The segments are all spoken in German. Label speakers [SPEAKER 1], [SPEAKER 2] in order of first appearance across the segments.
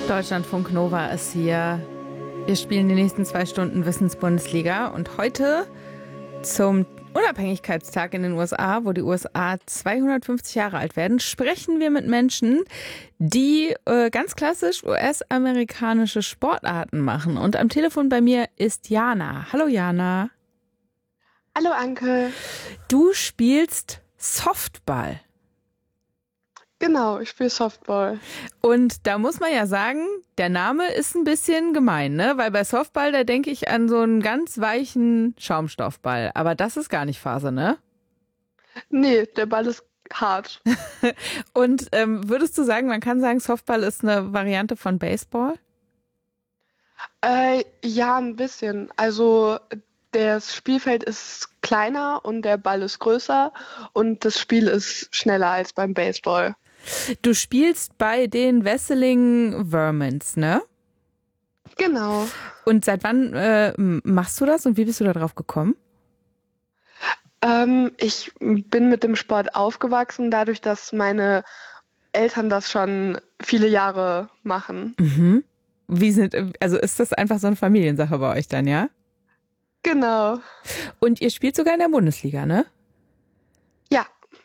[SPEAKER 1] Deutschlandfunk Nova ist hier. Wir spielen die nächsten 2 Stunden Wissensbundesliga und heute zum Unabhängigkeitstag in den USA, wo die USA 250 Jahre alt werden, sprechen wir mit Menschen, die ganz klassisch US-amerikanische Sportarten machen. Und am Telefon bei mir ist Jana. Hallo Jana.
[SPEAKER 2] Hallo Anke.
[SPEAKER 1] Du spielst Softball.
[SPEAKER 2] Genau, ich spiele Softball.
[SPEAKER 1] Und da muss man ja sagen, der Name ist ein bisschen gemein, ne? Weil bei Softball, da denke ich an so einen ganz weichen Schaumstoffball. Aber das ist gar nicht Phase, ne?
[SPEAKER 2] Nee, der Ball ist hart.
[SPEAKER 1] Und würdest du sagen, man kann sagen, Softball ist eine Variante von Baseball?
[SPEAKER 2] Ja, ein bisschen. Also das Spielfeld ist kleiner und der Ball ist größer und das Spiel ist schneller als beim Baseball.
[SPEAKER 1] Du spielst bei den Wesseling Vermins, ne?
[SPEAKER 2] Genau.
[SPEAKER 1] Und seit wann machst du das und wie bist du da drauf gekommen?
[SPEAKER 2] Ich bin mit dem Sport aufgewachsen, dadurch, dass meine Eltern das schon viele Jahre machen.
[SPEAKER 1] Mhm. Also ist das einfach so eine Familiensache bei euch dann, ja?
[SPEAKER 2] Genau.
[SPEAKER 1] Und ihr spielt sogar in der Bundesliga, ne?
[SPEAKER 2] Ja.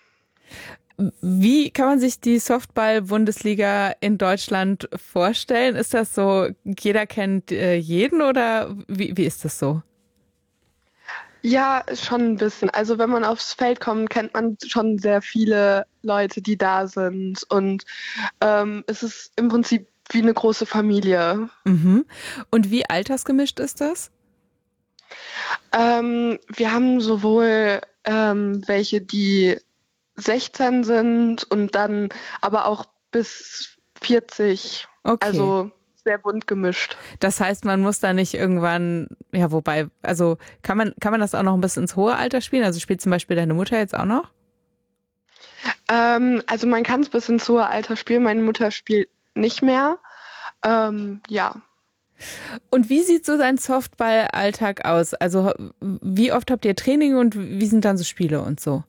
[SPEAKER 1] Wie kann man sich die Softball-Bundesliga in Deutschland vorstellen? Ist das so, jeder kennt jeden oder wie ist das so?
[SPEAKER 2] Ja, schon ein bisschen. Also wenn man aufs Feld kommt, kennt man schon sehr viele Leute, die da sind. Und es ist im Prinzip wie eine große Familie.
[SPEAKER 1] Mhm. Und wie altersgemischt ist das?
[SPEAKER 2] Wir haben sowohl welche, die 16 sind und dann aber auch bis 40.
[SPEAKER 1] Okay.
[SPEAKER 2] Also sehr bunt gemischt.
[SPEAKER 1] Das heißt, man muss da nicht irgendwann, ja, wobei, also kann man das auch noch ein bisschen ins hohe Alter spielen? Also spielt zum Beispiel deine Mutter jetzt auch noch?
[SPEAKER 2] Also man kann es bis ins hohe Alter spielen. Meine Mutter spielt nicht mehr. Ja.
[SPEAKER 1] Und wie sieht so dein Softball-Alltag aus? Also wie oft habt ihr Training und wie sind dann so Spiele und so?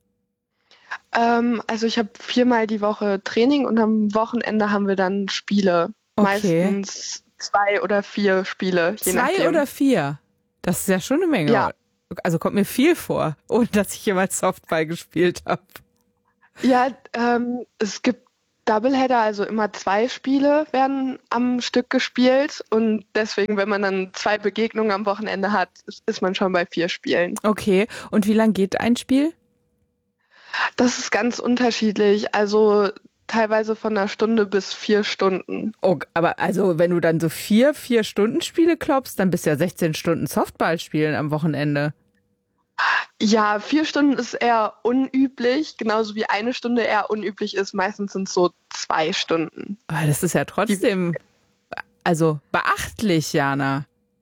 [SPEAKER 2] Also ich habe 4-mal die Woche Training und am Wochenende haben wir dann Spiele.
[SPEAKER 1] Okay.
[SPEAKER 2] Meistens 2 oder 4 Spiele, je
[SPEAKER 1] 2
[SPEAKER 2] nachdem.
[SPEAKER 1] oder 4? Das ist ja schon eine Menge.
[SPEAKER 2] Ja.
[SPEAKER 1] Also kommt mir viel vor, ohne dass ich jemals Softball gespielt habe.
[SPEAKER 2] Ja, es gibt Doubleheader, also immer 2 Spiele werden am Stück gespielt und deswegen, wenn man dann 2 Begegnungen am Wochenende hat, ist man schon bei 4 Spielen.
[SPEAKER 1] Okay, und wie lang geht ein Spiel?
[SPEAKER 2] Das ist ganz unterschiedlich, also teilweise von 1 Stunde bis 4 Stunden.
[SPEAKER 1] Oh, aber also wenn du dann so 4 Stunden Spiele kloppst, dann bist du ja 16 Stunden Softball spielen am Wochenende.
[SPEAKER 2] Ja, 4 Stunden ist eher unüblich, genauso wie 1 Stunde eher unüblich ist. Meistens sind es so 2 Stunden.
[SPEAKER 1] Aber das ist ja trotzdem, also beachtlich, Jana.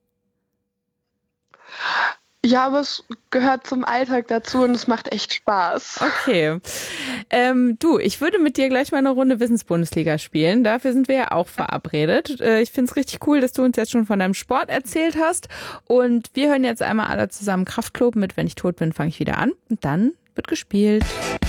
[SPEAKER 2] Ja, aber es gehört zum Alltag dazu und es macht echt Spaß.
[SPEAKER 1] Okay. Du, ich würde mit dir gleich mal eine Runde Wissensbundesliga spielen. Dafür sind wir ja auch verabredet. Ich finde es richtig cool, dass du uns jetzt schon von deinem Sport erzählt hast. Und wir hören jetzt einmal alle zusammen Kraftklub mit Wenn ich tot bin, fange ich wieder an. Und dann wird gespielt.